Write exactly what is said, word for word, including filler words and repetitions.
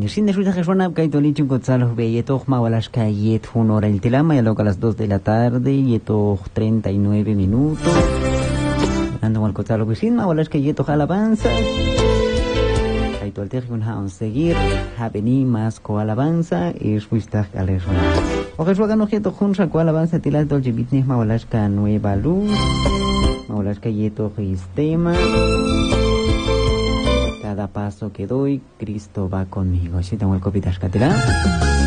Sin de suya Jesús Kaitolichi Gonzalo Belleto Mawalas Kayet un hora el tilama y luego a las dos de la tarde y treinta y nueve minutos. Ando con el Gonzalo Vicín Mawalas Kayeto Alabanza. Kaitol Terjun Haun seguir Habeni más co alabanza y Suistag Alesona. O Jesús Gano Jeto Junsa co alabanza tilas Dolce Bitnis Mawalas Ka Nueva Luz. Mawalas Kayeto Sistema. Cada paso que doy, Cristo va conmigo. Si tengo el copitas catedral.